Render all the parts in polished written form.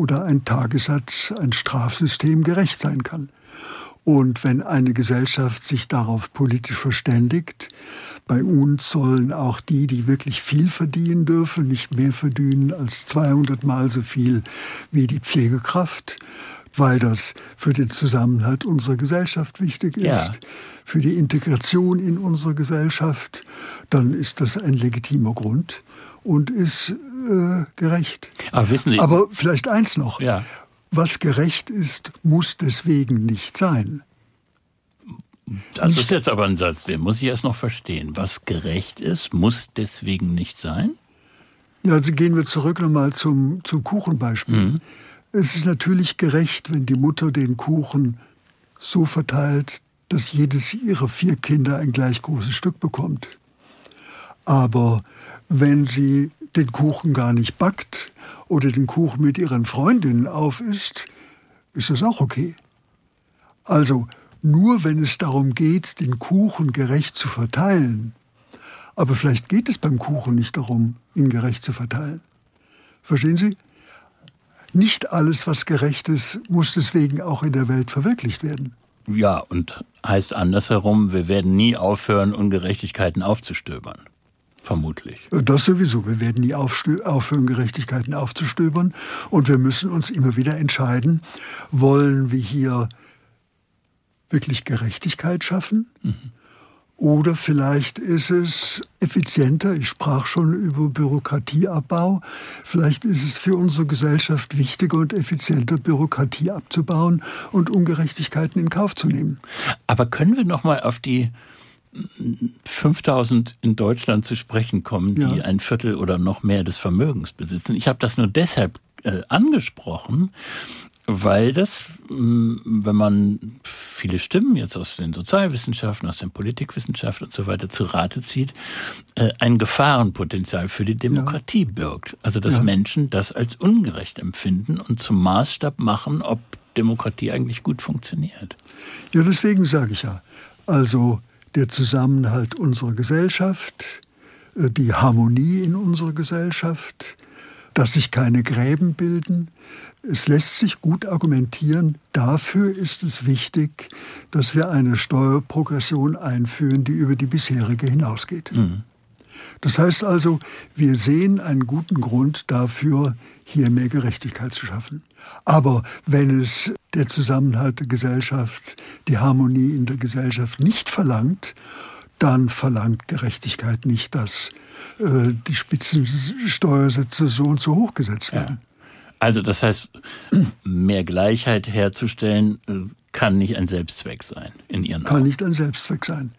oder ein Tagessatz, ein Strafsystem gerecht sein kann. Und wenn eine Gesellschaft sich darauf politisch verständigt, bei uns sollen auch die wirklich viel verdienen dürfen, nicht mehr verdienen als 200 Mal so viel wie die Pflegekraft, weil das für den Zusammenhalt unserer Gesellschaft wichtig ist, für die Integration in unsere Gesellschaft, dann ist das ein legitimer Grund und ist gerecht. Aber wissen Sie, aber vielleicht eins noch. Ja. Was gerecht ist, muss deswegen nicht sein. Das ist jetzt aber ein Satz, den muss ich erst noch verstehen. Was gerecht ist, muss deswegen nicht sein? Ja, also gehen wir zurück nochmal zum Kuchenbeispiel. Es ist natürlich gerecht, wenn die Mutter den Kuchen so verteilt, dass jedes ihrer 4 Kinder ein gleich großes Stück bekommt. Aber wenn sie den Kuchen gar nicht backt oder den Kuchen mit ihren Freundinnen aufisst, ist das auch okay. Also nur wenn es darum geht, den Kuchen gerecht zu verteilen, aber vielleicht geht es beim Kuchen nicht darum, ihn gerecht zu verteilen. Verstehen Sie? Nicht alles, was gerecht ist, muss deswegen auch in der Welt verwirklicht werden. Ja, und heißt andersherum, wir werden nie aufhören, Ungerechtigkeiten aufzustöbern. Vermutlich. Das sowieso. Wir werden nie aufhören, Gerechtigkeiten aufzustöbern. Und wir müssen uns immer wieder entscheiden, wollen wir hier wirklich Gerechtigkeit schaffen? Oder vielleicht ist es effizienter, ich sprach schon über Bürokratieabbau, vielleicht ist es für unsere Gesellschaft wichtiger und effizienter, Bürokratie abzubauen und Ungerechtigkeiten in Kauf zu nehmen. Aber können wir noch mal auf die 5.000 in Deutschland zu sprechen kommen, die ein Viertel oder noch mehr des Vermögens besitzen? Ich habe das nur deshalb angesprochen, weil das, wenn man viele Stimmen jetzt aus den Sozialwissenschaften, aus den Politikwissenschaften und so weiter zu Rate zieht, ein Gefahrenpotenzial für die Demokratie birgt. Also dass Menschen das als ungerecht empfinden und zum Maßstab machen, ob Demokratie eigentlich gut funktioniert. Ja, deswegen sage ich ja, also der Zusammenhalt unserer Gesellschaft, die Harmonie in unserer Gesellschaft, dass sich keine Gräben bilden. Es lässt sich gut argumentieren. Dafür ist es wichtig, dass wir eine Steuerprogression einführen, die über die bisherige hinausgeht. Das heißt also, wir sehen einen guten Grund dafür, hier mehr Gerechtigkeit zu schaffen. Aber wenn es der Zusammenhalt der Gesellschaft, die Harmonie in der Gesellschaft nicht verlangt, dann verlangt Gerechtigkeit nicht, dass die Spitzensteuersätze so und so hochgesetzt werden. Ja. Also das heißt, mehr Gleichheit herzustellen, kann nicht ein Selbstzweck sein in Ihren Augen. Kann nicht ein Selbstzweck sein.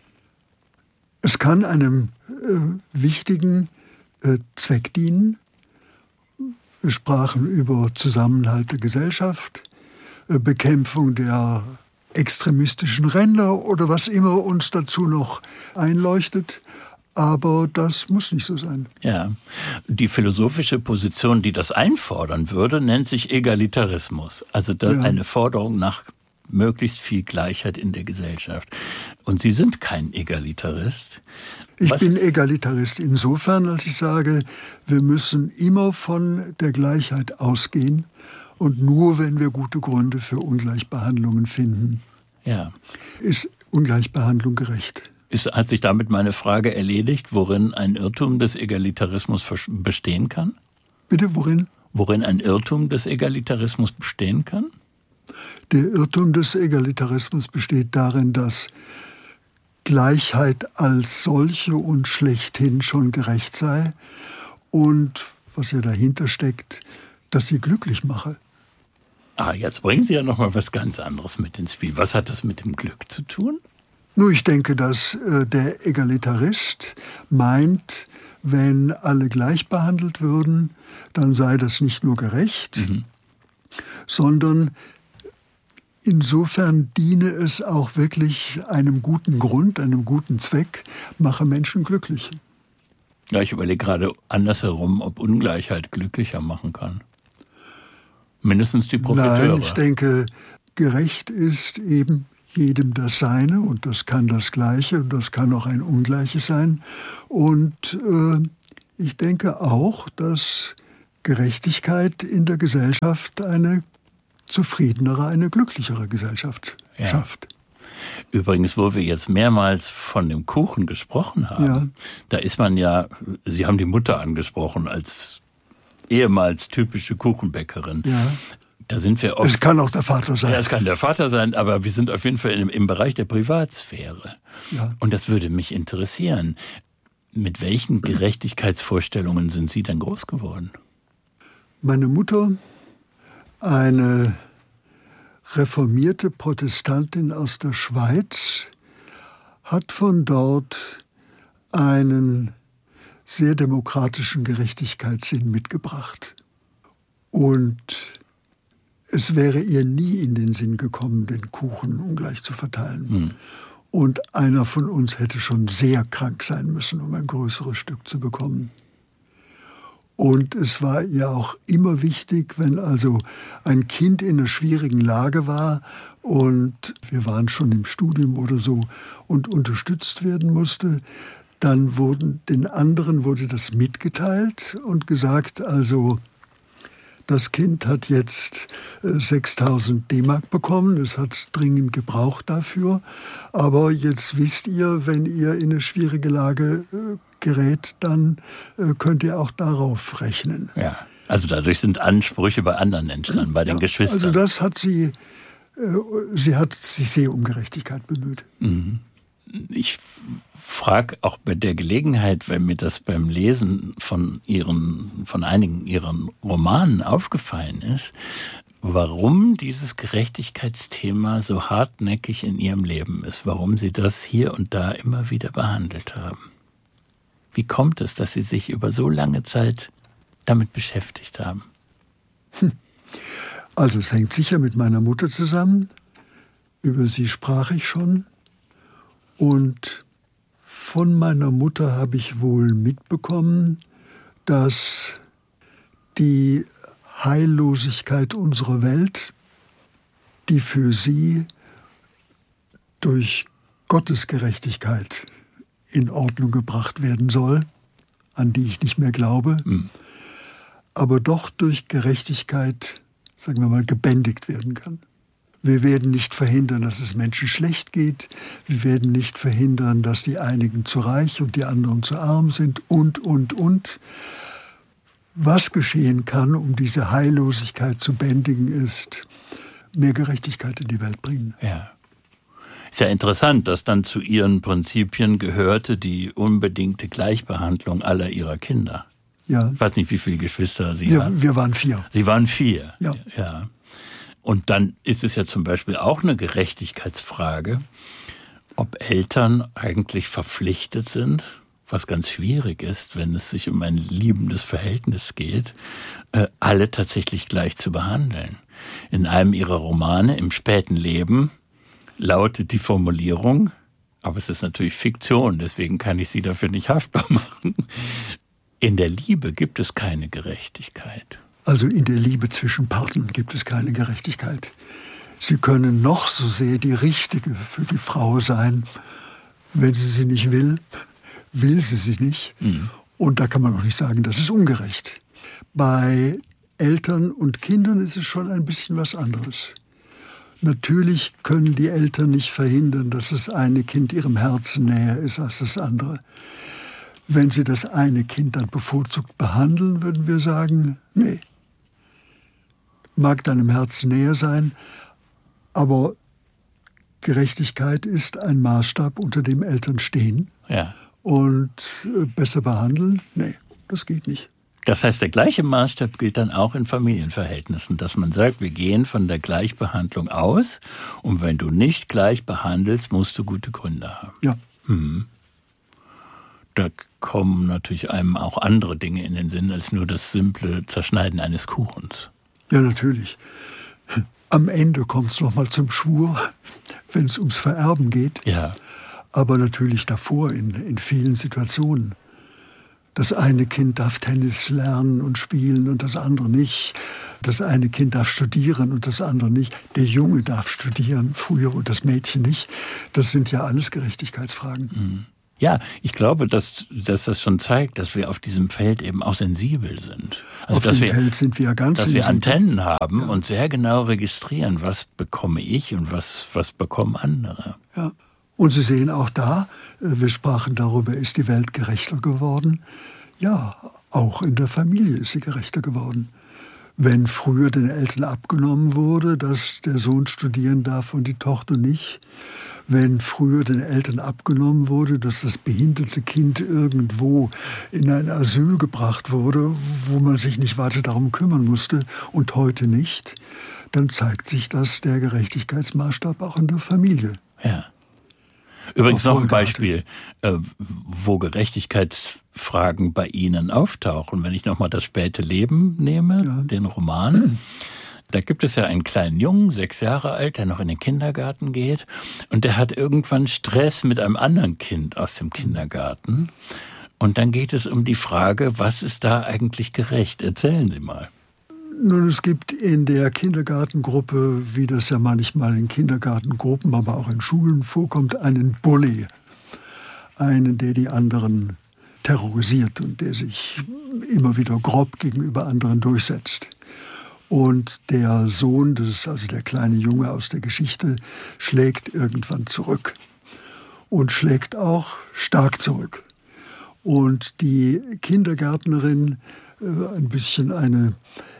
Es kann einem wichtigen Zweck dienen. Wir sprachen über Zusammenhalt der Gesellschaft, Bekämpfung der extremistischen Ränder oder was immer uns dazu noch einleuchtet. Aber das muss nicht so sein. Ja, die philosophische Position, die das einfordern würde, nennt sich Egalitarismus. Also eine Forderung nach möglichst viel Gleichheit in der Gesellschaft. Und Sie sind kein Egalitarist. Ich bin Egalitarist insofern, als ich sage, wir müssen immer von der Gleichheit ausgehen. Und nur wenn wir gute Gründe für Ungleichbehandlungen finden, ist Ungleichbehandlung gerecht. Hat sich damit meine Frage erledigt, worin ein Irrtum des Egalitarismus bestehen kann? Bitte, worin? Worin ein Irrtum des Egalitarismus bestehen kann? Der Irrtum des Egalitarismus besteht darin, dass Gleichheit als solche und schlechthin schon gerecht sei und, was ja dahinter steckt, dass sie glücklich mache. Jetzt bringen Sie ja noch mal was ganz anderes mit ins Spiel. Was hat das mit dem Glück zu tun? Nur ich denke, dass der Egalitarist meint, wenn alle gleich behandelt würden, dann sei das nicht nur gerecht, sondern insofern diene es auch wirklich einem guten Grund, einem guten Zweck, mache Menschen glücklich. Ja, ich überlege gerade andersherum, ob Ungleichheit glücklicher machen kann. Mindestens die Profiteure. Nein, ich denke, gerecht ist eben jedem das Seine und das kann das Gleiche und das kann auch ein Ungleiches sein. Und ich denke auch, dass Gerechtigkeit in der Gesellschaft eine zufriedenere, eine glücklichere Gesellschaft schafft. Übrigens, wo wir jetzt mehrmals von dem Kuchen gesprochen haben, da ist man ja, Sie haben die Mutter angesprochen als ehemals typische Kuchenbäckerin. Ja. Da sind wir oft, es kann auch der Vater sein. Ja, es kann der Vater sein, aber wir sind auf jeden Fall im Bereich der Privatsphäre. Ja. Und das würde mich interessieren. Mit welchen Gerechtigkeitsvorstellungen sind Sie denn groß geworden? Meine Mutter, eine reformierte Protestantin aus der Schweiz, hat von dort einen sehr demokratischen Gerechtigkeitssinn mitgebracht. Und es wäre ihr nie in den Sinn gekommen, den Kuchen ungleich zu verteilen. Und einer von uns hätte schon sehr krank sein müssen, um ein größeres Stück zu bekommen. Und es war ihr auch immer wichtig, wenn also ein Kind in einer schwierigen Lage war und wir waren schon im Studium oder so und unterstützt werden musste, dann den anderen wurde das mitgeteilt und gesagt, also das Kind hat jetzt 6.000 D-Mark bekommen, es hat dringend gebraucht dafür, aber jetzt wisst ihr, wenn ihr in eine schwierige Lage gerät, dann könnt ihr auch darauf rechnen. Ja, also dadurch sind Ansprüche bei anderen entstanden, bei den Geschwistern. Also das hat sie hat sich sehr um Gerechtigkeit bemüht. Ich frage auch bei der Gelegenheit, weil mir das beim Lesen von einigen Ihren Romanen aufgefallen ist, warum dieses Gerechtigkeitsthema so hartnäckig in Ihrem Leben ist, warum Sie das hier und da immer wieder behandelt haben. Wie kommt es, dass Sie sich über so lange Zeit damit beschäftigt haben? Also es hängt sicher mit meiner Mutter zusammen. Über sie sprach ich schon. Und von meiner Mutter habe ich wohl mitbekommen, dass die Heillosigkeit unserer Welt, die für sie durch Gottes Gerechtigkeit in Ordnung gebracht werden soll, an die ich nicht mehr glaube, aber doch durch Gerechtigkeit, sagen wir mal, gebändigt werden kann. Wir werden nicht verhindern, dass es Menschen schlecht geht. Wir werden nicht verhindern, dass die einigen zu reich und die anderen zu arm sind und. Was geschehen kann, um diese Heillosigkeit zu bändigen, ist mehr Gerechtigkeit in die Welt bringen. Ja. Ist ja interessant, dass dann zu Ihren Prinzipien gehörte die unbedingte Gleichbehandlung aller Ihrer Kinder. Ja. Ich weiß nicht, wie viele Geschwister Sie hatten. Wir waren 4. Sie waren 4? Ja. Und dann ist es ja zum Beispiel auch eine Gerechtigkeitsfrage, ob Eltern eigentlich verpflichtet sind, was ganz schwierig ist, wenn es sich um ein liebendes Verhältnis geht, alle tatsächlich gleich zu behandeln. In einem Ihrer Romane, Im späten Leben, lautet die Formulierung, aber es ist natürlich Fiktion, deswegen kann ich Sie dafür nicht haftbar machen, in der Liebe gibt es keine Gerechtigkeit. Also in der Liebe zwischen Partnern gibt es keine Gerechtigkeit. Sie können noch so sehr die Richtige für die Frau sein. Wenn sie nicht will, will sie sie nicht. Und da kann man auch nicht sagen, das ist ungerecht. Bei Eltern und Kindern ist es schon ein bisschen was anderes. Natürlich können die Eltern nicht verhindern, dass das eine Kind ihrem Herzen näher ist als das andere. Wenn sie das eine Kind dann bevorzugt behandeln, würden wir sagen, nee. Mag deinem Herzen näher sein, aber Gerechtigkeit ist ein Maßstab, unter dem Eltern stehen. Ja. Und besser behandeln, nee, das geht nicht. Das heißt, der gleiche Maßstab gilt dann auch in Familienverhältnissen, dass man sagt, wir gehen von der Gleichbehandlung aus und wenn du nicht gleich behandelst, musst du gute Gründe haben. Ja. Da kommen natürlich einem auch andere Dinge in den Sinn, als nur das simple Zerschneiden eines Kuchens. Ja, natürlich. Am Ende kommt es nochmal zum Schwur, wenn es ums Vererben geht. Ja. Aber natürlich davor in vielen Situationen. Das eine Kind darf Tennis lernen und spielen und das andere nicht. Das eine Kind darf studieren und das andere nicht. Der Junge darf studieren früher und das Mädchen nicht. Das sind ja alles Gerechtigkeitsfragen. Ja, ich glaube, dass das schon zeigt, dass wir auf diesem Feld eben auch sensibel sind. Also, auf dem Feld sind wir ja ganz dass sensibel. Wir Antennen haben und sehr genau registrieren, was bekomme ich und was bekommen andere. Ja. Und Sie sehen auch da, wir sprachen darüber, ist die Welt gerechter geworden? Ja, auch in der Familie ist sie gerechter geworden. Wenn früher den Eltern abgenommen wurde, dass der Sohn studieren darf und die Tochter nicht, wenn früher den Eltern abgenommen wurde, dass das behinderte Kind irgendwo in ein Asyl gebracht wurde, wo man sich nicht weiter darum kümmern musste und heute nicht, dann zeigt sich das der Gerechtigkeitsmaßstab auch in der Familie. Ja. Übrigens noch ein Beispiel, wo Gerechtigkeitsfragen bei Ihnen auftauchen. Wenn ich nochmal das späte Leben nehme, den Roman, da gibt es ja einen kleinen Jungen, 6 Jahre alt, der noch in den Kindergarten geht. Und der hat irgendwann Stress mit einem anderen Kind aus dem Kindergarten. Und dann geht es um die Frage, was ist da eigentlich gerecht? Erzählen Sie mal. Nun, es gibt in der Kindergartengruppe, wie das ja manchmal in Kindergartengruppen, aber auch in Schulen vorkommt, einen Bully. Einen, der die anderen terrorisiert und der sich immer wieder grob gegenüber anderen durchsetzt. Und der Sohn, das ist also der kleine Junge aus der Geschichte, schlägt irgendwann zurück. Und schlägt auch stark zurück. Und die Kindergärtnerin, ein bisschen eine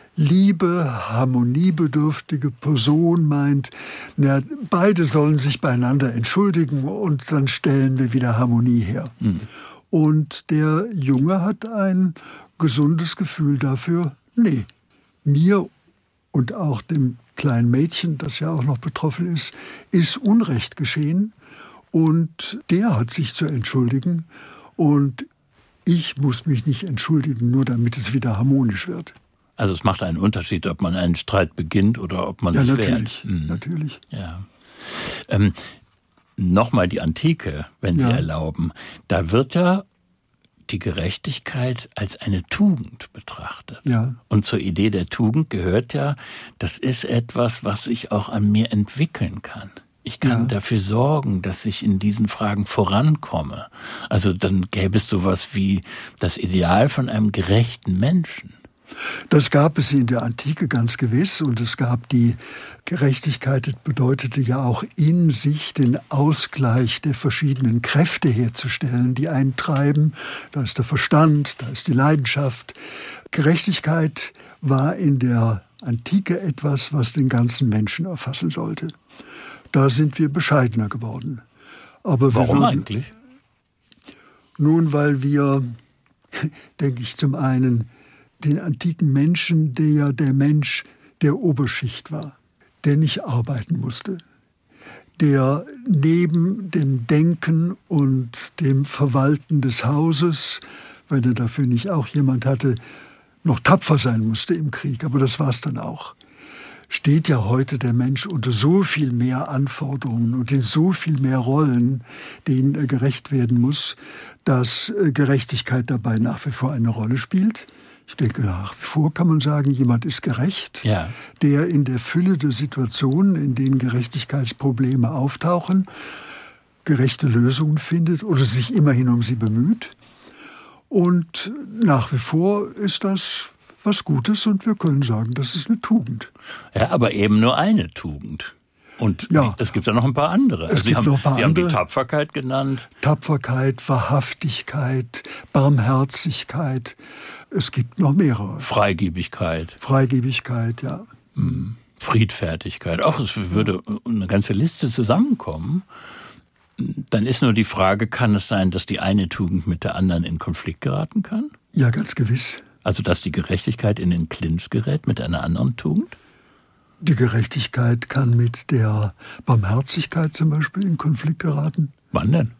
liebe, harmoniebedürftige Person meint, na, beide sollen sich beieinander entschuldigen und dann stellen wir wieder Harmonie her. Mhm. Und der Junge hat ein gesundes Gefühl dafür, nee, mir und auch dem kleinen Mädchen, das ja auch noch betroffen ist Unrecht geschehen und der hat sich zu entschuldigen und ich muss mich nicht entschuldigen, nur damit es wieder harmonisch wird. Also es macht einen Unterschied, ob man einen Streit beginnt oder ob man sich wehrt. Natürlich. Ja. Nochmal die Antike, wenn Sie erlauben. Da wird ja die Gerechtigkeit als eine Tugend betrachtet. Ja. Und zur Idee der Tugend gehört ja, das ist etwas, was sich auch an mir entwickeln kann. Ich kann dafür sorgen, dass ich in diesen Fragen vorankomme. Also dann gäbe es sowas wie das Ideal von einem gerechten Menschen. Das gab es in der Antike ganz gewiss und es gab die Gerechtigkeit, das bedeutete ja auch in sich den Ausgleich der verschiedenen Kräfte herzustellen, die einen treiben. Da ist der Verstand, da ist die Leidenschaft. Gerechtigkeit war in der Antike etwas, was den ganzen Menschen erfassen sollte. Da sind wir bescheidener geworden. Aber warum eigentlich? Nun, weil wir, denke ich, zum einen den antiken Menschen, der ja der Mensch der Oberschicht war, der nicht arbeiten musste, der neben dem Denken und dem Verwalten des Hauses, wenn er dafür nicht auch jemand hatte, noch tapfer sein musste im Krieg, aber das war es dann auch. Steht ja heute der Mensch unter so viel mehr Anforderungen und in so viel mehr Rollen, denen er gerecht werden muss, dass Gerechtigkeit dabei nach wie vor eine Rolle spielt. Ich denke, nach wie vor kann man sagen, jemand ist gerecht, der in der Fülle der Situationen, in denen Gerechtigkeitsprobleme auftauchen, gerechte Lösungen findet oder sich immerhin um sie bemüht. Und nach wie vor ist das was Gutes und wir können sagen, das ist eine Tugend. Ja, aber eben nur eine Tugend. Und es gibt ja noch ein paar andere. Also Sie haben die Tapferkeit genannt. Tapferkeit, Wahrhaftigkeit, Barmherzigkeit. Es gibt noch mehrere. Freigebigkeit. Freigebigkeit, ja. Friedfertigkeit. Auch es würde eine ganze Liste zusammenkommen. Dann ist nur die Frage, kann es sein, dass die eine Tugend mit der anderen in Konflikt geraten kann? Ja, ganz gewiss. Also dass die Gerechtigkeit in den Clinch gerät mit einer anderen Tugend? Die Gerechtigkeit kann mit der Barmherzigkeit zum Beispiel in Konflikt geraten. Wann denn?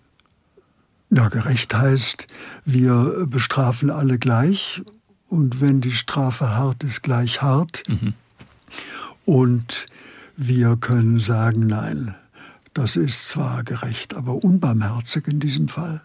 Na, gerecht heißt, wir bestrafen alle gleich und wenn die Strafe hart ist, gleich hart. Mhm. Und wir können sagen, nein, das ist zwar gerecht, aber unbarmherzig in diesem Fall.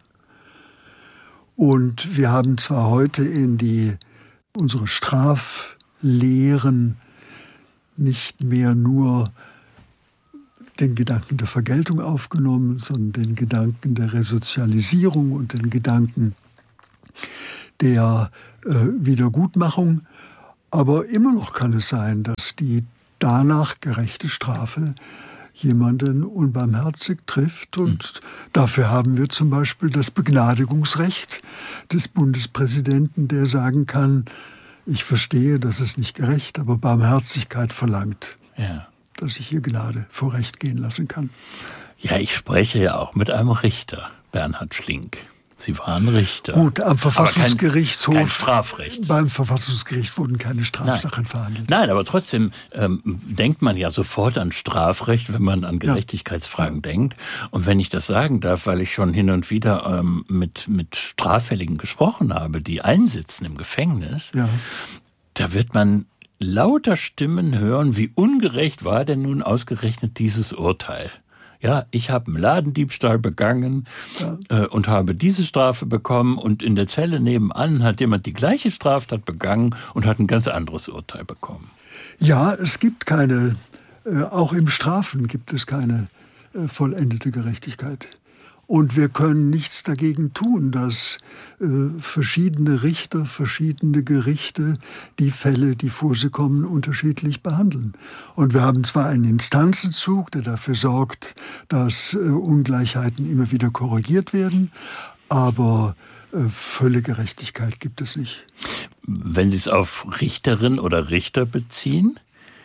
Und wir haben zwar heute in unsere Straflehren nicht mehr nur den Gedanken der Vergeltung aufgenommen, sondern den Gedanken der Resozialisierung und den Gedanken der Wiedergutmachung. Aber immer noch kann es sein, dass die danach gerechte Strafe jemanden unbarmherzig trifft. Und dafür haben wir zum Beispiel das Begnadigungsrecht des Bundespräsidenten, der sagen kann, ich verstehe, das ist nicht gerecht, aber Barmherzigkeit verlangt, dass ich hier Gnade vor Recht gehen lassen kann. Ja, ich spreche ja auch mit einem Richter, Bernhard Schlink. Sie waren Richter. Gut, am Verfassungsgerichtshof. Kein Strafrecht. Beim Verfassungsgericht wurden keine Strafsachen verhandelt. Nein, aber trotzdem denkt man ja sofort an Strafrecht, wenn man an Gerechtigkeitsfragen denkt. Und wenn ich das sagen darf, weil ich schon hin und wieder mit Straffälligen gesprochen habe, die einsitzen im Gefängnis, da wird man lauter Stimmen hören, wie ungerecht war denn nun ausgerechnet dieses Urteil. Ja, ich habe einen Ladendiebstahl begangen und habe diese Strafe bekommen und in der Zelle nebenan hat jemand die gleiche Straftat begangen und hat ein ganz anderes Urteil bekommen. Ja, es gibt keine, auch im Strafen gibt es keine vollendete Gerechtigkeit. Und wir können nichts dagegen tun, dass verschiedene Richter, verschiedene Gerichte die Fälle, die vor sie kommen, unterschiedlich behandeln. Und wir haben zwar einen Instanzenzug, der dafür sorgt, dass Ungleichheiten immer wieder korrigiert werden, aber völlige Gerechtigkeit gibt es nicht. Wenn Sie es auf Richterin oder Richter beziehen,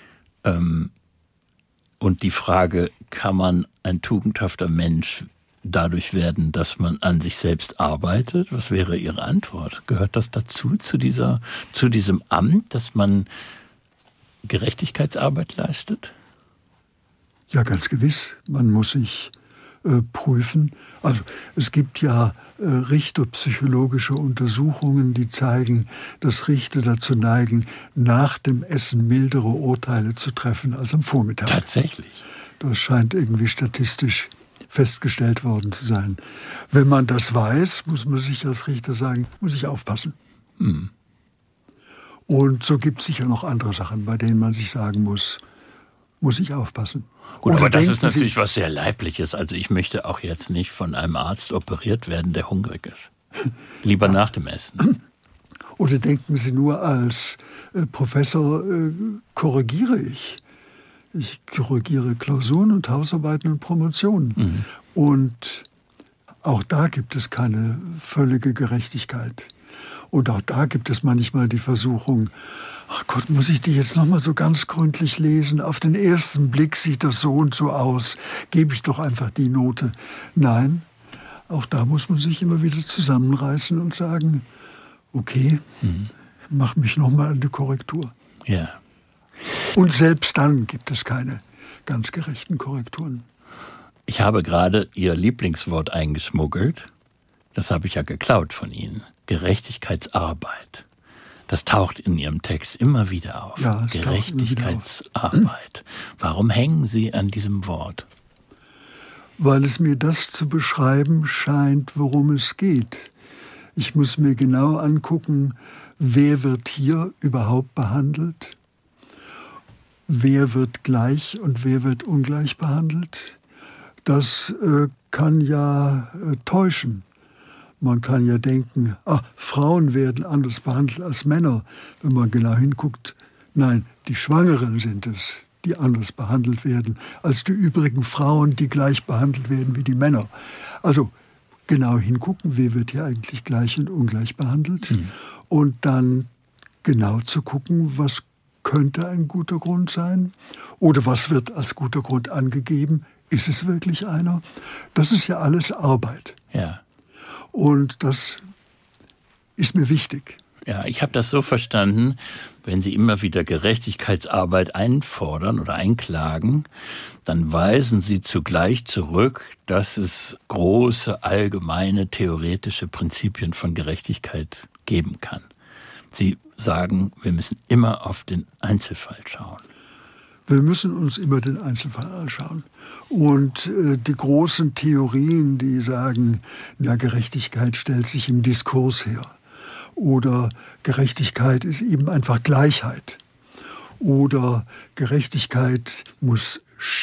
und die Frage, kann man ein tugendhafter Mensch dadurch werden, dass man an sich selbst arbeitet? Was wäre Ihre Antwort? Gehört das dazu, zu diesem Amt, dass man Gerechtigkeitsarbeit leistet? Ja, ganz gewiss. Man muss sich prüfen. Also es gibt ja richterpsychologische Untersuchungen, die zeigen, dass Richter dazu neigen, nach dem Essen mildere Urteile zu treffen als am Vormittag. Tatsächlich? Das scheint irgendwie statistisch festgestellt worden zu sein. Wenn man das weiß, muss man sich als Richter sagen, muss ich aufpassen. Und so gibt es sicher noch andere Sachen, bei denen man sich sagen muss ich aufpassen. Gut, aber das ist natürlich was sehr Leibliches. Also ich möchte auch jetzt nicht von einem Arzt operiert werden, der hungrig ist. Lieber nach dem Essen. Oder denken Sie nur, als Professor korrigiere ich. Ich korrigiere Klausuren und Hausarbeiten und Promotionen. Und auch da gibt es keine völlige Gerechtigkeit. Und auch da gibt es manchmal die Versuchung, ach Gott, muss ich die jetzt nochmal so ganz gründlich lesen? Auf den ersten Blick sieht das so und so aus. Gebe ich doch einfach die Note. Nein, auch da muss man sich immer wieder zusammenreißen und sagen, okay, mach mich nochmal an die Korrektur. Ja. Und selbst dann gibt es keine ganz gerechten Korrekturen. Ich habe gerade Ihr Lieblingswort eingeschmuggelt. Das habe ich ja geklaut von Ihnen. Gerechtigkeitsarbeit. Das taucht in Ihrem Text immer wieder auf. Ja, Gerechtigkeitsarbeit. Warum hängen Sie an diesem Wort? Weil es mir das zu beschreiben scheint, worum es geht. Ich muss mir genau angucken, wer wird hier überhaupt behandelt? Wer wird gleich und wer wird ungleich behandelt? Das kann ja täuschen. Man kann ja denken, Frauen werden anders behandelt als Männer. Wenn man genau hinguckt, nein, die Schwangeren sind es, die anders behandelt werden als die übrigen Frauen, die gleich behandelt werden wie die Männer. Also genau hingucken, wer wird hier eigentlich gleich und ungleich behandelt? Und dann genau zu gucken, was könnte ein guter Grund sein? Oder was wird als guter Grund angegeben? Ist es wirklich einer? Das ist ja alles Arbeit. Ja. Und das ist mir wichtig. Ja, ich habe das so verstanden, wenn Sie immer wieder Gerechtigkeitsarbeit einfordern oder einklagen, dann weisen Sie zugleich zurück, dass es große, allgemeine, theoretische Prinzipien von Gerechtigkeit geben kann. Sie sagen, wir müssen immer auf den Einzelfall schauen. Wir müssen uns immer den Einzelfall anschauen. Und die großen Theorien, die sagen, ja, Gerechtigkeit stellt sich im Diskurs her. Oder Gerechtigkeit ist eben einfach Gleichheit. Oder Gerechtigkeit muss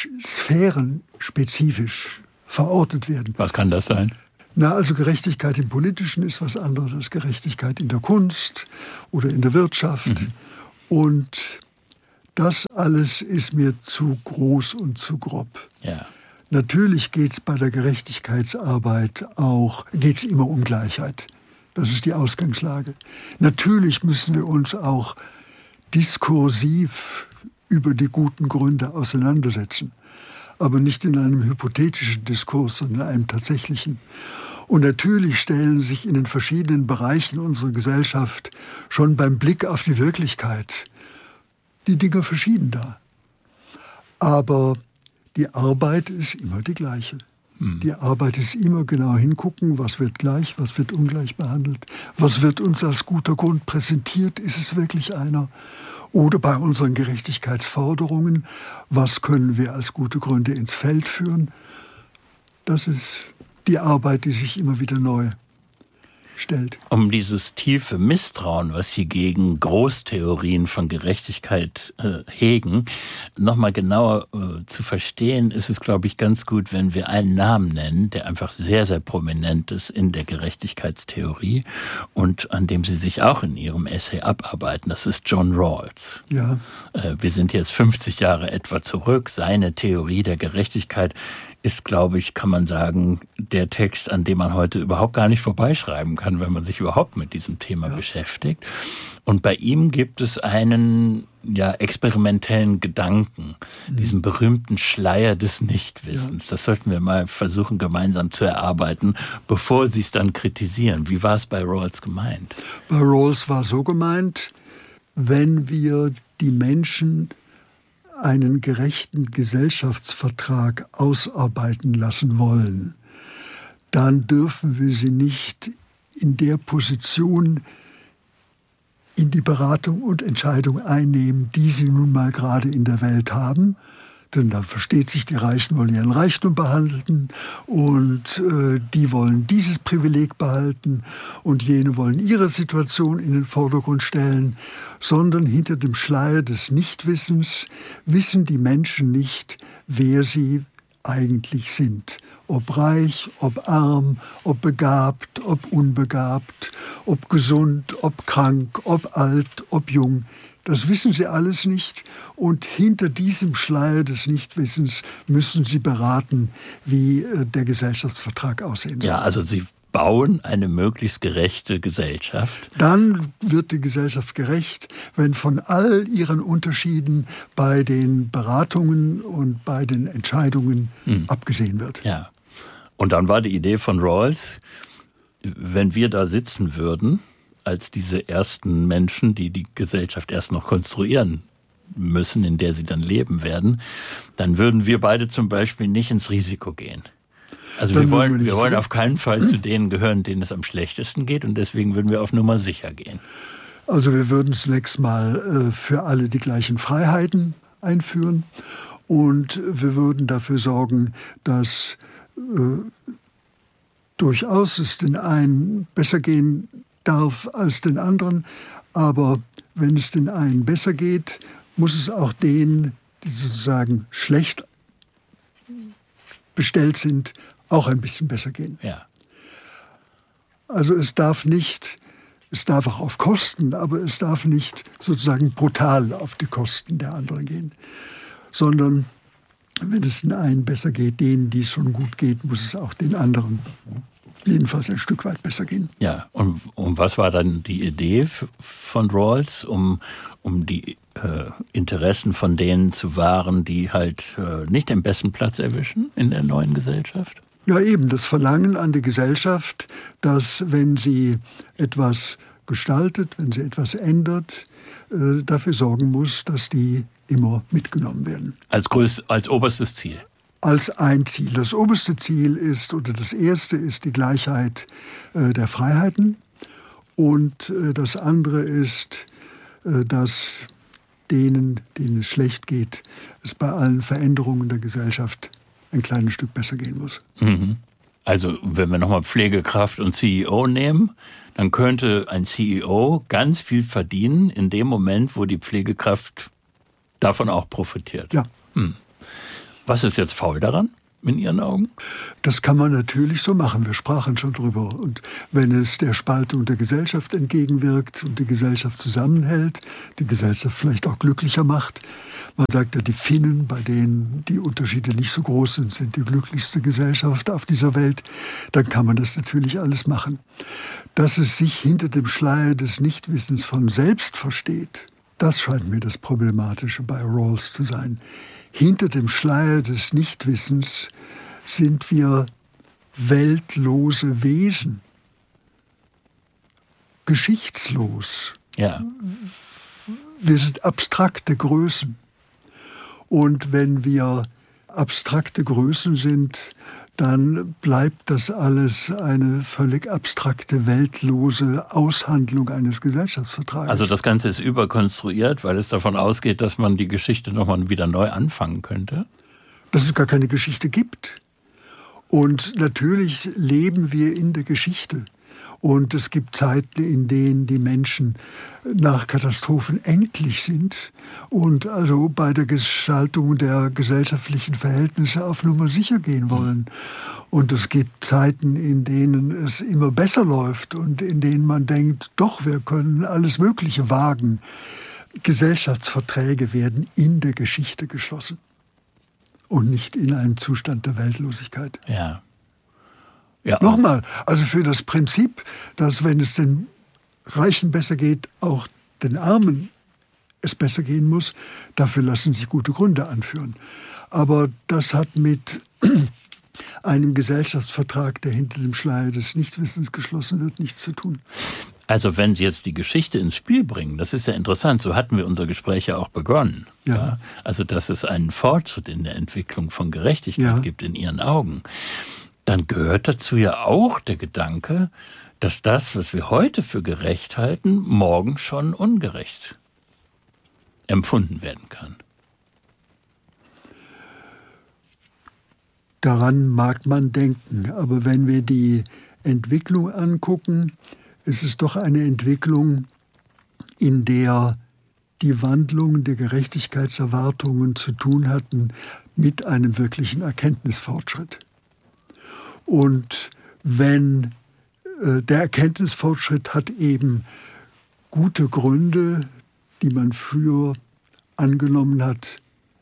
sphärenspezifisch verortet werden. Was kann das sein? Also Gerechtigkeit im Politischen ist was anderes als Gerechtigkeit in der Kunst oder in der Wirtschaft. Und das alles ist mir zu groß und zu grob. Ja. Natürlich geht es bei der Gerechtigkeitsarbeit geht's immer um Gleichheit. Das ist die Ausgangslage. Natürlich müssen wir uns auch diskursiv über die guten Gründe auseinandersetzen. Aber nicht in einem hypothetischen Diskurs, sondern in einem tatsächlichen. Und natürlich stellen sich in den verschiedenen Bereichen unserer Gesellschaft schon beim Blick auf die Wirklichkeit die Dinge verschieden dar. Aber die Arbeit ist immer die gleiche. Die Arbeit ist immer genau hingucken, was wird gleich, was wird ungleich behandelt, was wird uns als guter Grund präsentiert, ist es wirklich einer? Oder bei unseren Gerechtigkeitsforderungen, was können wir als gute Gründe ins Feld führen? Das ist die Arbeit, die sich immer wieder neu stellt. Um dieses tiefe Misstrauen, was Sie gegen Großtheorien von Gerechtigkeit hegen, nochmal genauer zu verstehen, ist es, glaube ich, ganz gut, wenn wir einen Namen nennen, der einfach sehr, sehr prominent ist in der Gerechtigkeitstheorie und an dem Sie sich auch in Ihrem Essay abarbeiten. Das ist John Rawls. Ja. Wir sind jetzt 50 Jahre etwa zurück. Seine Theorie der Gerechtigkeit ist, glaube ich, kann man sagen, der Text, an dem man heute überhaupt gar nicht vorbeischreiben kann, wenn man sich überhaupt mit diesem Thema beschäftigt. Und bei ihm gibt es einen experimentellen Gedanken, diesen berühmten Schleier des Nichtwissens. Das sollten wir mal versuchen, gemeinsam zu erarbeiten, bevor Sie es dann kritisieren. Wie war es bei Rawls gemeint? Bei Rawls war so gemeint, wenn wir die Menschen einen gerechten Gesellschaftsvertrag ausarbeiten lassen wollen, dann dürfen wir sie nicht in der Position in die Beratung und Entscheidung einnehmen, die sie nun mal gerade in der Welt haben. Denn da versteht sich, die Reichen wollen ihren Reichtum behalten und die wollen dieses Privileg behalten und jene wollen ihre Situation in den Vordergrund stellen, sondern hinter dem Schleier des Nichtwissens wissen die Menschen nicht, wer sie eigentlich sind. Ob reich, ob arm, ob begabt, ob unbegabt, ob gesund, ob krank, ob alt, ob jung. Das wissen sie alles nicht und hinter diesem Schleier des Nichtwissens müssen sie beraten, wie der Gesellschaftsvertrag aussehen soll. Ja, also Sie bauen eine möglichst gerechte Gesellschaft. Dann wird die Gesellschaft gerecht, wenn von all ihren Unterschieden bei den Beratungen und bei den Entscheidungen abgesehen wird. Ja, und dann war die Idee von Rawls, wenn wir da sitzen würden, als diese ersten Menschen, die die Gesellschaft erst noch konstruieren müssen, in der sie dann leben werden, dann würden wir beide zum Beispiel nicht ins Risiko gehen. Also wir wollen auf keinen Fall zu denen gehören, denen es am schlechtesten geht und deswegen würden wir auf Nummer sicher gehen. Also wir würden zunächst mal für alle die gleichen Freiheiten einführen und wir würden dafür sorgen, dass durchaus es den einen besser gehen darf als den anderen, aber wenn es den einen besser geht, muss es auch denen, die sozusagen schlecht bestellt sind, auch ein bisschen besser gehen. Ja. Also es darf auch auf Kosten, aber es darf nicht sozusagen brutal auf die Kosten der anderen gehen, sondern wenn es den einen besser geht, denen, die es schon gut geht, muss es auch den anderen jedenfalls ein Stück weit besser gehen. Ja, und was war dann die Idee von Rawls, um die Interessen von denen zu wahren, die halt nicht den besten Platz erwischen in der neuen Gesellschaft? Ja, eben das Verlangen an die Gesellschaft, dass wenn sie etwas gestaltet, wenn sie etwas ändert, dafür sorgen muss, dass die immer mitgenommen werden. Als oberstes Ziel? Als ein Ziel. Das oberste Ziel ist, oder das erste ist die Gleichheit der Freiheiten. Und das andere ist, dass denen es schlecht geht, es bei allen Veränderungen der Gesellschaft ein kleines Stück besser gehen muss. Mhm. Also wenn wir nochmal Pflegekraft und CEO nehmen, dann könnte ein CEO ganz viel verdienen in dem Moment, wo die Pflegekraft davon auch profitiert. Ja. Was ist jetzt faul daran, in Ihren Augen? Das kann man natürlich so machen. Wir sprachen schon drüber. Und wenn es der Spaltung der Gesellschaft entgegenwirkt und die Gesellschaft zusammenhält, die Gesellschaft vielleicht auch glücklicher macht. Man sagt ja, die Finnen, bei denen die Unterschiede nicht so groß sind, sind die glücklichste Gesellschaft auf dieser Welt. Dann kann man das natürlich alles machen. Dass es sich hinter dem Schleier des Nichtwissens von selbst versteht, das scheint mir das Problematische bei Rawls zu sein. Hinter dem Schleier des Nichtwissens sind wir weltlose Wesen, geschichtslos. Ja. Wir sind abstrakte Größen. Und wenn wir abstrakte Größen sind, dann bleibt das alles eine völlig abstrakte, weltlose Aushandlung eines Gesellschaftsvertrages. Also das Ganze ist überkonstruiert, weil es davon ausgeht, dass man die Geschichte nochmal wieder neu anfangen könnte? Dass es gar keine Geschichte gibt. Und natürlich leben wir in der Geschichte. Und es gibt Zeiten, in denen die Menschen nach Katastrophen endlich sind und also bei der Gestaltung der gesellschaftlichen Verhältnisse auf Nummer sicher gehen wollen. Und es gibt Zeiten, in denen es immer besser läuft und in denen man denkt, doch, wir können alles Mögliche wagen. Gesellschaftsverträge werden in der Geschichte geschlossen und nicht in einem Zustand der Weltlosigkeit. Ja. Ja. Nochmal, also für das Prinzip, dass wenn es den Reichen besser geht, auch den Armen es besser gehen muss, dafür lassen sich gute Gründe anführen. Aber das hat mit einem Gesellschaftsvertrag, der hinter dem Schleier des Nichtwissens geschlossen wird, nichts zu tun. Also wenn Sie jetzt die Geschichte ins Spiel bringen, das ist ja interessant, so hatten wir unser Gespräch ja auch begonnen. Ja. Also dass es einen Fortschritt in der Entwicklung von Gerechtigkeit gibt in Ihren Augen. Dann gehört dazu ja auch der Gedanke, dass das, was wir heute für gerecht halten, morgen schon ungerecht empfunden werden kann. Daran mag man denken, aber wenn wir die Entwicklung angucken, ist es doch eine Entwicklung, in der die Wandlung der Gerechtigkeitserwartungen zu tun hatten mit einem wirklichen Erkenntnisfortschritt. Und wenn der Erkenntnisfortschritt hat eben gute Gründe, die man früher angenommen hat,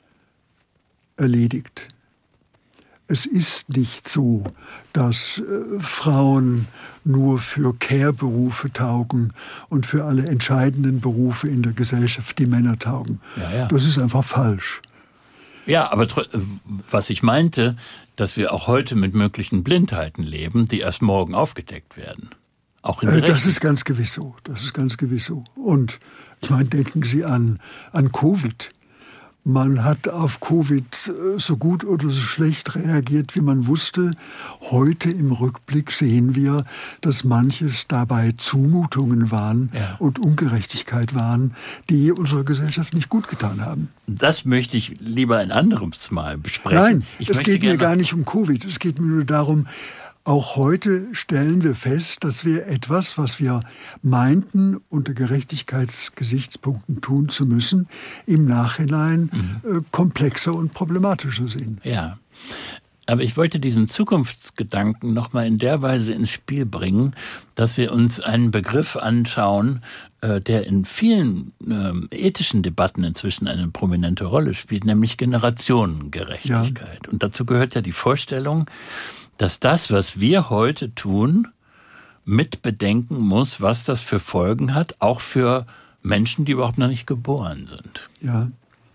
erledigt. Es ist nicht so, dass Frauen nur für Care-Berufe taugen und für alle entscheidenden Berufe in der Gesellschaft die Männer taugen. Ja. Das ist einfach falsch. Ja, aber was ich meinte, dass wir auch heute mit möglichen Blindheiten leben, die erst morgen aufgedeckt werden. Auch in das ist ganz gewiss so. Das ist ganz gewiss so. Und ich meine, denken Sie an Covid. Man hat auf Covid so gut oder so schlecht reagiert, wie man wusste. Heute im Rückblick sehen wir, dass manches dabei Zumutungen waren und Ungerechtigkeit waren, die unserer Gesellschaft nicht gut getan haben. Das möchte ich lieber ein anderes Mal besprechen. Nein, es geht mir gar nicht um Covid. Es geht mir nur darum, auch heute stellen wir fest, dass wir etwas, was wir meinten, unter Gerechtigkeitsgesichtspunkten tun zu müssen, im Nachhinein komplexer und problematischer sehen. Ja, aber ich wollte diesen Zukunftsgedanken noch mal in der Weise ins Spiel bringen, dass wir uns einen Begriff anschauen, der in vielen ethischen Debatten inzwischen eine prominente Rolle spielt, nämlich Generationengerechtigkeit. Ja. Und dazu gehört ja die Vorstellung, dass das, was wir heute tun, mit bedenken muss, was das für Folgen hat, auch für Menschen, die überhaupt noch nicht geboren sind. Ja.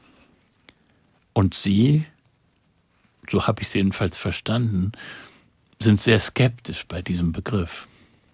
Und Sie, so habe ich es jedenfalls verstanden, sind sehr skeptisch bei diesem Begriff.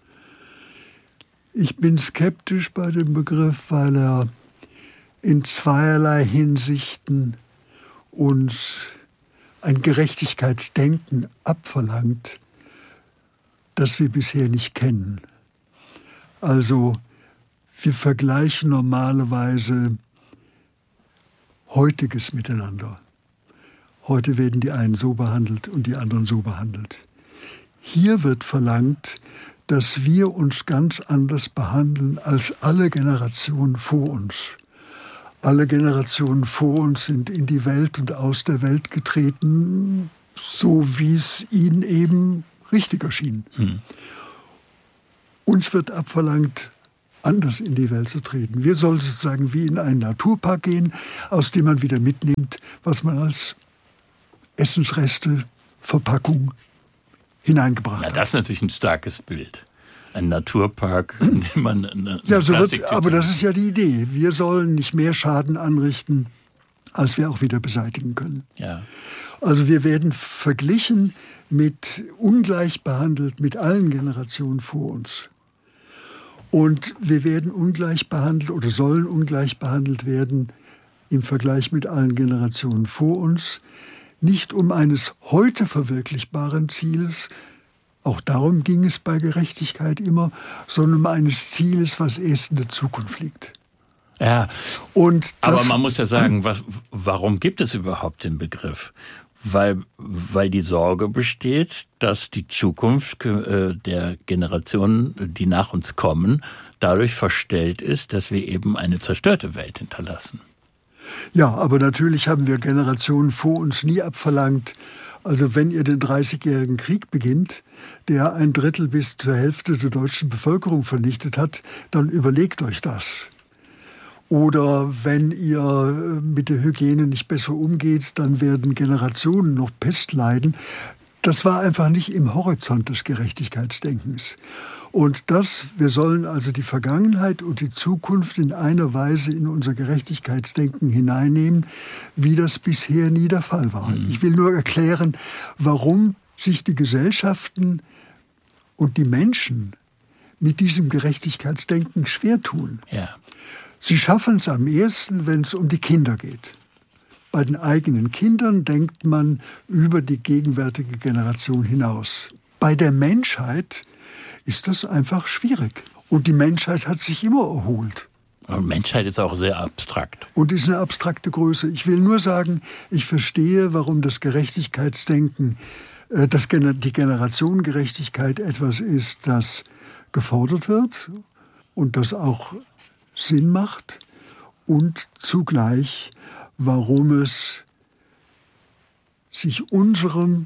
Ich bin skeptisch bei dem Begriff, weil er in zweierlei Hinsichten uns ein Gerechtigkeitsdenken abverlangt, das wir bisher nicht kennen. Also wir vergleichen normalerweise Heutiges miteinander. Heute werden die einen so behandelt und die anderen so behandelt. Hier wird verlangt, dass wir uns ganz anders behandeln als alle Generationen vor uns. Alle Generationen vor uns sind in die Welt und aus der Welt getreten, so wie es ihnen eben richtig erschien. Uns wird abverlangt, anders in die Welt zu treten. Wir sollen sozusagen wie in einen Naturpark gehen, aus dem man wieder mitnimmt, was man als Essensreste, Verpackung hineingebracht hat. Das ist natürlich ein starkes Bild. Ein Naturpark, in dem man aber das ist ja die Idee. Wir sollen nicht mehr Schaden anrichten, als wir auch wieder beseitigen können. Ja. Also wir werden verglichen ungleich behandelt mit allen Generationen vor uns. Und wir werden ungleich behandelt oder sollen ungleich behandelt werden im Vergleich mit allen Generationen vor uns. Nicht um eines heute verwirklichbaren Zieles, auch darum ging es bei Gerechtigkeit immer, sondern um eines Zieles, was erst in der Zukunft liegt. Ja, aber man muss ja sagen, warum gibt es überhaupt den Begriff? Weil die Sorge besteht, dass die Zukunft der Generationen, die nach uns kommen, dadurch verstellt ist, dass wir eben eine zerstörte Welt hinterlassen. Ja, aber natürlich haben wir Generationen vor uns nie abverlangt. Also wenn ihr den 30-jährigen Krieg beginnt, der 1/3 bis zur Hälfte der deutschen Bevölkerung vernichtet hat, dann überlegt euch das. Oder wenn ihr mit der Hygiene nicht besser umgeht, dann werden Generationen noch Pest leiden. Das war einfach nicht im Horizont des Gerechtigkeitsdenkens. Und wir sollen also die Vergangenheit und die Zukunft in einer Weise in unser Gerechtigkeitsdenken hineinnehmen, wie das bisher nie der Fall war. Ich will nur erklären, warum sich die Gesellschaften und die Menschen mit diesem Gerechtigkeitsdenken schwer tun. Ja. Sie schaffen es am ehesten, wenn es um die Kinder geht. Bei den eigenen Kindern denkt man über die gegenwärtige Generation hinaus. Bei der Menschheit ist das einfach schwierig. Und die Menschheit hat sich immer erholt. Und Menschheit ist auch sehr abstrakt. Und ist eine abstrakte Größe. Ich will nur sagen, ich verstehe, warum das Gerechtigkeitsdenken, die Generationengerechtigkeit etwas ist, das gefordert wird und das auch Sinn macht und zugleich, warum es sich unserem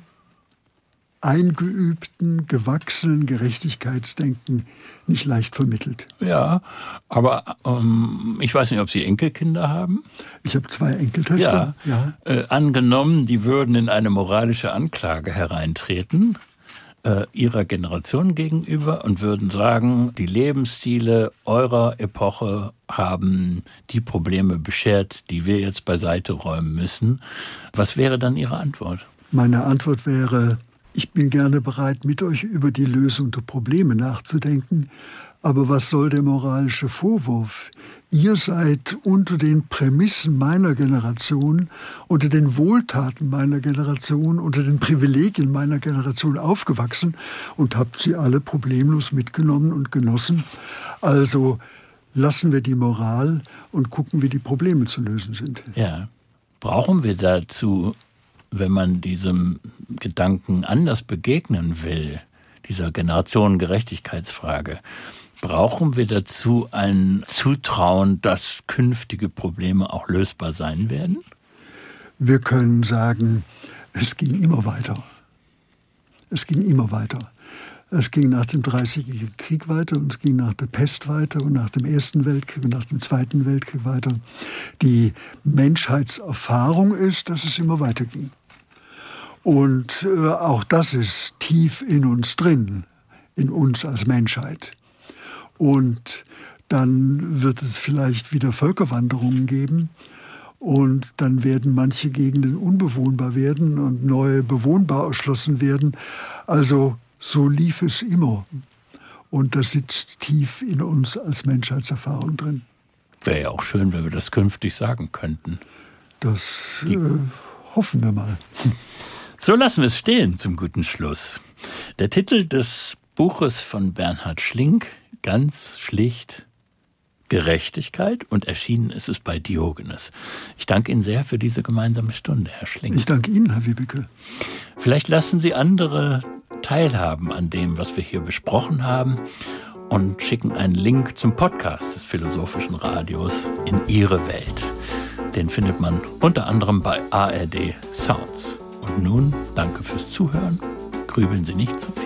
eingeübten, gewachsenen Gerechtigkeitsdenken nicht leicht vermittelt. Ja, aber ich weiß nicht, ob Sie Enkelkinder haben? Ich habe 2 Enkeltöchter. Ja. Angenommen, die würden in eine moralische Anklage hereintreten, ihrer Generation gegenüber und würden sagen, die Lebensstile eurer Epoche haben die Probleme beschert, die wir jetzt beiseite räumen müssen. Was wäre dann Ihre Antwort? Meine Antwort wäre, ich bin gerne bereit, mit euch über die Lösung der Probleme nachzudenken. Aber was soll der moralische Vorwurf? Ihr seid unter den Prämissen meiner Generation, unter den Wohltaten meiner Generation, unter den Privilegien meiner Generation aufgewachsen und habt sie alle problemlos mitgenommen und genossen. Also lassen wir die Moral und gucken, wie die Probleme zu lösen sind. Ja. Brauchen wir dazu, wenn man diesem Gedanken anders begegnen will, dieser Generationengerechtigkeitsfrage, brauchen wir dazu ein Zutrauen, dass künftige Probleme auch lösbar sein werden? Wir können sagen, es ging immer weiter. Es ging immer weiter. Es ging nach dem 30-jährigen Krieg weiter und es ging nach der Pest weiter und nach dem Ersten Weltkrieg und nach dem Zweiten Weltkrieg weiter. Die Menschheitserfahrung ist, dass es immer weiterging. Und auch das ist tief in uns drin, in uns als Menschheit. Und dann wird es vielleicht wieder Völkerwanderungen geben und dann werden manche Gegenden unbewohnbar werden und neue bewohnbar erschlossen werden. Also so lief es immer und das sitzt tief in uns als Menschheitserfahrung drin. Wäre ja auch schön, wenn wir das künftig sagen könnten. Das hoffen wir mal. So lassen wir es stehen zum guten Schluss. Der Titel des Buches von Bernhard Schlink, ganz schlicht Gerechtigkeit, und erschienen ist es bei Diogenes. Ich danke Ihnen sehr für diese gemeinsame Stunde, Herr Schlink. Ich danke Ihnen, Herr Wiebeke. Vielleicht lassen Sie andere teilhaben an dem, was wir hier besprochen haben, und schicken einen Link zum Podcast des Philosophischen Radios in Ihre Welt. Den findet man unter anderem bei ARD Sounds. Und nun, danke fürs Zuhören. Grübeln Sie nicht zu viel.